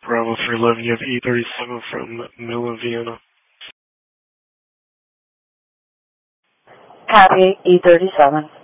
Bravo 311, you have E37 from Milan, Vienna. Copy, E37.